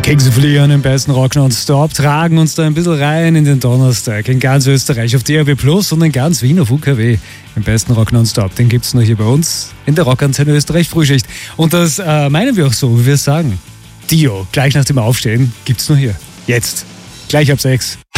Kings of Leon im besten Rock nonstop tragen uns da ein bisschen rein in den Donnerstag in ganz Österreich auf DRB Plus und in ganz Wien auf UKW im besten Rock nonstop. Den gibt's nur hier bei uns in der Rockantenne Österreich Frühschicht. Und das meinen wir auch so, wie wir es sagen. Dio, gleich nach dem Aufstehen, gibt's nur hier. Jetzt, gleich ab 6.